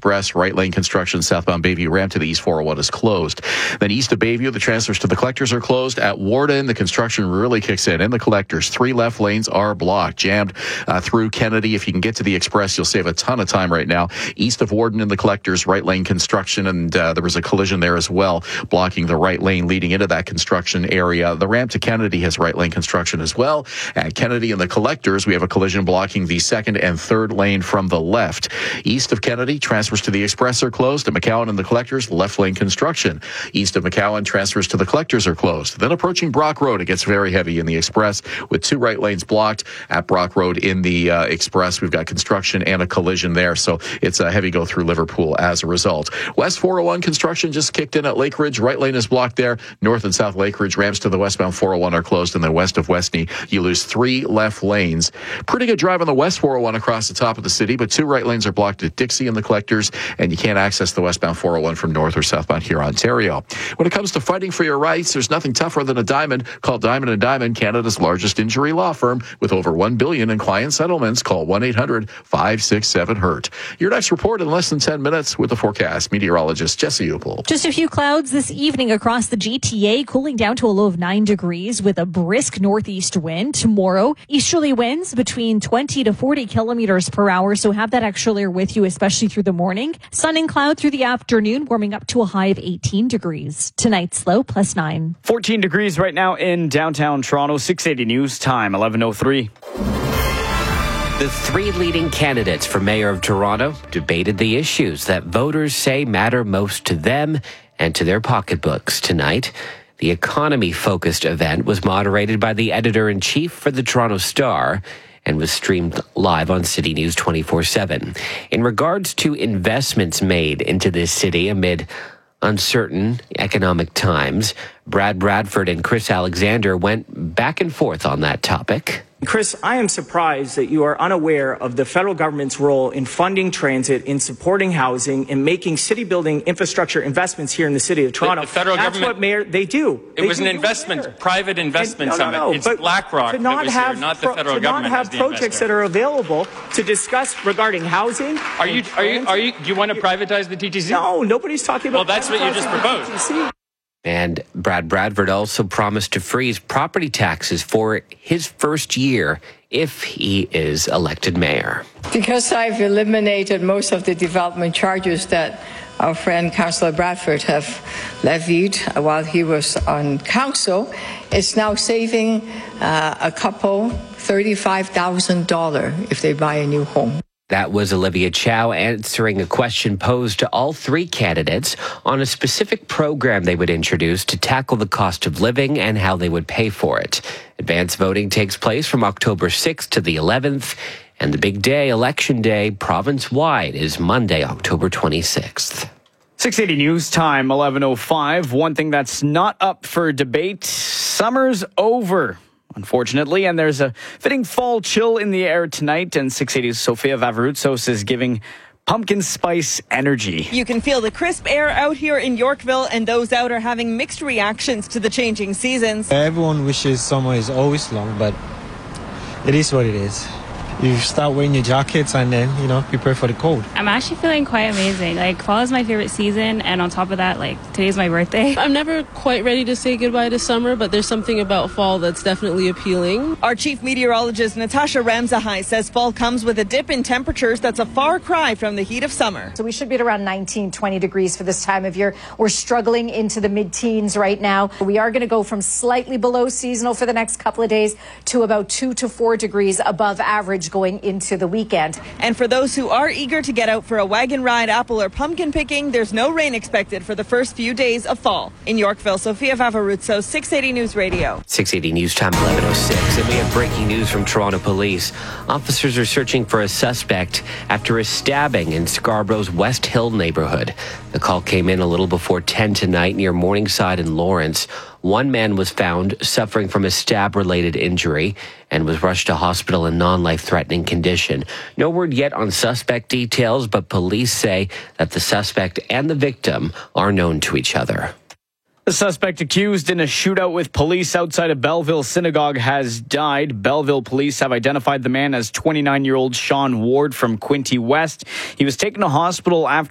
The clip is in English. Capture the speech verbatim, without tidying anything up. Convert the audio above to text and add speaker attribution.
Speaker 1: Express, right lane construction, southbound Bayview ramp to the East four oh one is closed. Then east of Bayview, the transfers to the collectors are closed. At Warden, the construction really kicks in. In the collectors, three left lanes are blocked, jammed uh, through Kennedy. If you can get to the Express, you'll save a ton of time right now. East of Warden in the collectors, right lane construction, and uh, there was a collision there as well, blocking the right lane leading into that construction area. The ramp to Kennedy has right lane construction as well. At Kennedy in the collectors, we have a collision blocking the second and third lane from the left. East of Kennedy, transfers to the Express are closed. At McCowan in the collectors, left lane construction. East of McCowan, transfers to the collectors are closed. Then approaching Brock Road, it gets very heavy in the Express with two right lanes blocked. At Brock Road in the uh, Express, we've got construction and a collision there. So it's a heavy go through Liverpool as a result. West four oh one construction just kicked in at Lake Ridge. Right lane is blocked there. North and South Lake Ridge ramps to the westbound four oh one are closed. And then west of Westney, you lose three left lanes. Pretty good drive on the West four oh one across the top of the city, but two right lanes are blocked at Dixie in the collectors, and you can't access the westbound four oh one from north or southbound here, Ontario. When it comes to fighting for your rights, there's nothing tougher than a diamond. Call Diamond and Diamond, Canada's largest injury law firm with over one billion dollars in client settlements. Call one eight hundred five six seven hurt. Your next report in less than ten minutes with the forecast. Meteorologist Jesse Upel.
Speaker 2: Just a few clouds this evening across the G T A, cooling down to a low of nine degrees with a brisk northeast wind. Tomorrow, easterly winds between twenty to forty kilometers per hour, so have that extra layer with you, especially through the morning. Sun and cloud through the afternoon, warming up to a high of eighteen degrees. Tonight's low, plus nine.
Speaker 3: fourteen degrees right now in downtown Toronto. six eighty News Time, eleven oh three.
Speaker 4: The three leading candidates for mayor of Toronto debated the issues that voters say matter most to them and to their pocketbooks tonight. The economy-focused event was moderated by the editor-in-chief for the Toronto Star and was streamed live on City News twenty-four seven. In regards to investments made into this city amid uncertain economic times, Brad Bradford and Chris Alexander went back and forth on that topic.
Speaker 5: Chris, I am surprised that you are unaware of the federal government's role in funding transit, in supporting housing, in making city-building infrastructure investments here in the city of Toronto.
Speaker 6: The, the federal
Speaker 5: That's
Speaker 6: government,
Speaker 5: what mayor, they do.
Speaker 6: It
Speaker 5: they
Speaker 6: was
Speaker 5: do
Speaker 6: an investment, private investment
Speaker 5: and, no, no,
Speaker 6: summit.
Speaker 5: no,
Speaker 6: It's
Speaker 5: but
Speaker 6: BlackRock
Speaker 5: to not
Speaker 6: that was
Speaker 5: have
Speaker 6: here, not the
Speaker 5: pro,
Speaker 6: federal
Speaker 5: to
Speaker 6: government.
Speaker 5: To not have
Speaker 6: as the
Speaker 5: projects
Speaker 6: investor.
Speaker 5: that are available to discuss regarding housing.
Speaker 6: Are you? Are you? Are you? Do you want to privatize the T T C?
Speaker 5: No, nobody's talking about.
Speaker 6: Well, that's what you just proposed.
Speaker 4: And Brad Bradford also promised to freeze property taxes for his first year if he is elected mayor.
Speaker 7: Because I've eliminated most of the development charges that our friend Councillor Bradford have levied while he was on council, it's now saving uh, a couple thirty-five thousand dollars if they buy a new home.
Speaker 4: That was Olivia Chow answering a question posed to all three candidates on a specific program they would introduce to tackle the cost of living and how they would pay for it. Advance voting takes place from October sixth to the eleventh, and the big day, Election Day, province-wide, is Monday, October twenty-sixth.
Speaker 3: six eighty News Time, eleven oh five. One thing that's not up for debate, summer's over, unfortunately, and there's a fitting fall chill in the air tonight, and six eighty's Sofia Vavrutsos is giving pumpkin spice energy.
Speaker 8: You can feel the crisp air out here in Yorkville, and those out are having mixed reactions to the changing seasons.
Speaker 9: Everyone wishes summer is always long, but it is what it is. You start wearing your jackets and then, you know, prepare for the cold.
Speaker 10: I'm actually feeling quite amazing. Like, fall is my favorite season, and on top of that, like, today's my birthday.
Speaker 11: I'm never quite ready to say goodbye to summer, but there's something about fall that's definitely appealing.
Speaker 8: Our chief meteorologist, Natasha Ramzahai, says fall comes with a dip in temperatures that's a far cry from the heat of summer.
Speaker 12: So we should be at around nineteen, twenty degrees for this time of year. We're struggling into the mid-teens right now. We are going to go from slightly below seasonal for the next couple of days to about two to four degrees above average going into the weekend.
Speaker 8: And for those who are eager to get out for a wagon ride, apple or pumpkin picking, there's no rain expected for the first few days of fall. In Yorkville, Sofia Vavrutsos, six eighty News Radio.
Speaker 4: six eighty News Time, eleven oh six. And we have breaking news from Toronto Police. Officers are searching for a suspect after a stabbing in Scarborough's West Hill neighborhood. The call came in a little before ten tonight near Morningside and Lawrence. One man was found suffering from a stab-related injury and was rushed to hospital in non-life-threatening condition. No word yet on suspect details, but police say that the suspect and the victim are known to each other.
Speaker 3: The suspect accused in a shootout with police outside of Belleville Synagogue has died. Belleville police have identified the man as twenty-nine-year-old Sean Ward from Quinte West. He was taken to hospital after